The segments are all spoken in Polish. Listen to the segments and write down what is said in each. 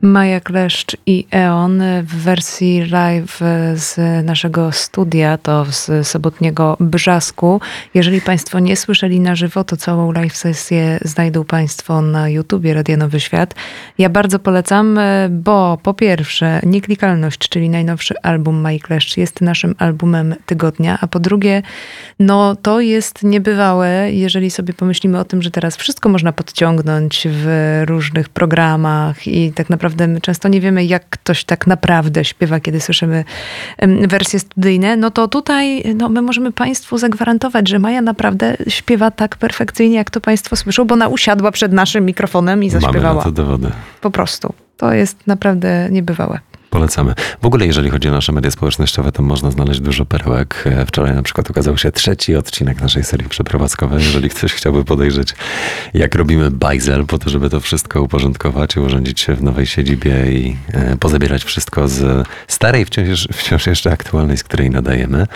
Maja Kleszcz i E.ON w wersji live z naszego studia, to z sobotniego Brzasku. Jeżeli Państwo nie słyszeli na żywo, to całą live sesję znajdą Państwo na YouTubie Radia Nowy Świat. Ja bardzo polecam, bo po pierwsze Nieklikalność, czyli najnowszy album Mai Kleszcz jest naszym albumem tygodnia, a po drugie, no to jest niebywałe, jeżeli sobie pomyślimy o tym, że teraz wszystko można podciągnąć w różnych programach i tak naprawdę my często nie wiemy, jak ktoś tak naprawdę śpiewa, kiedy słyszymy wersje studyjne, no to tutaj my możemy Państwu zagwarantować, że Maja naprawdę śpiewa tak perfekcyjnie, jak to Państwo słyszą, bo ona usiadła przed naszym mikrofonem i zaśpiewała. Mamy na to dowody. Po prostu. To jest naprawdę niebywałe. Polecamy. W ogóle jeżeli chodzi o nasze media społecznościowe, to można znaleźć dużo perełek. Wczoraj na przykład ukazał się 3. odcinek naszej serii przeprowadzkowej. Jeżeli ktoś chciałby podejrzeć, jak robimy bajzel po to, żeby to wszystko uporządkować i urządzić się w nowej siedzibie i pozabierać wszystko z starej, wciąż jeszcze aktualnej, z której nadajemy,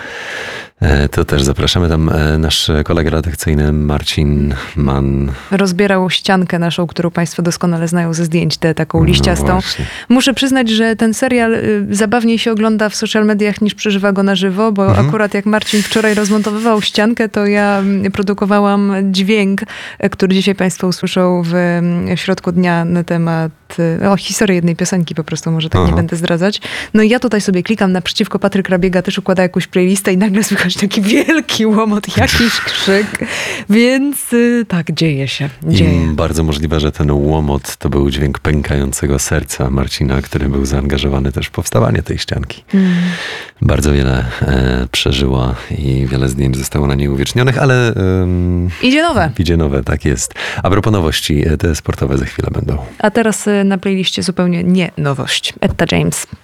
to też zapraszamy. Tam nasz kolega redakcyjny Marcin Mann rozbierał ściankę naszą, którą Państwo doskonale znają ze zdjęć, tę taką liściastą. No muszę przyznać, że ten serial zabawniej się ogląda w social mediach niż przeżywa go na żywo, bo akurat jak Marcin wczoraj rozmontowywał ściankę, to ja produkowałam dźwięk, który dzisiaj Państwo usłyszą w środku dnia na temat historii jednej piosenki, po prostu może tak nie będę zdradzać. No i ja tutaj sobie klikam naprzeciwko, Patryk Rabiega też układa jakąś playlistę i nagle słychać taki wielki łomot, jakiś krzyk, więc tak, dzieje się. Bardzo możliwe, że ten łomot to był dźwięk pękającego serca Marcina, który był zaangażowany też w powstawanie tej ścianki. Bardzo wiele przeżyła i wiele zdjęć zostało na niej uwiecznionych, ale idzie nowe. Idzie nowe, tak jest. A propos nowości, te sportowe za chwilę będą. A teraz na playliście zupełnie nie nowość. Etta James.